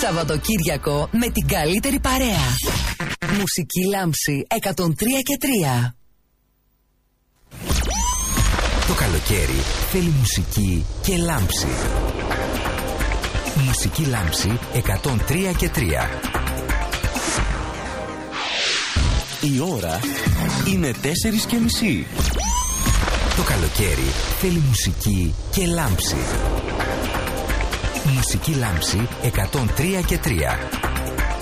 Σαββατοκύριακο με την καλύτερη παρέα. Μουσική Λάμψη 103 και 3. Το καλοκαίρι θέλει μουσική και λάμψη. Μουσική Λάμψη 103 και 3. Η ώρα είναι 4:30. Το καλοκαίρι θέλει μουσική και λάμψη. Μουσική Λάμψη 103 και 3.